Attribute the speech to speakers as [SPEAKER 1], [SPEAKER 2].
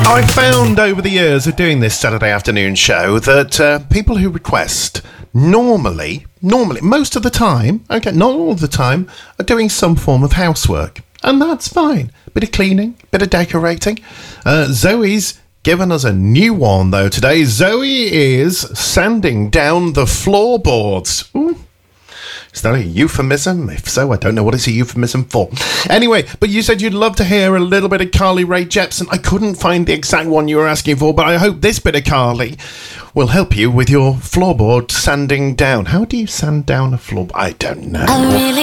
[SPEAKER 1] I found over the years of doing this Saturday afternoon show that people who request normally, most of the time, okay, not all the time, are doing some form of housework. And that's fine. Bit of cleaning, bit of decorating. Zoe's given us a new one, though, today. Zoe is sanding down the floorboards. Ooh. Is that a euphemism? If so, I don't know what it's a euphemism for. Anyway, but you said you'd love to hear a little bit of Carly Rae Jepsen. I couldn't find the exact one you were asking for, but I hope this bit of Carly will help you with your floorboard sanding down. How do you sand down a floorboard? I don't know.
[SPEAKER 2] I really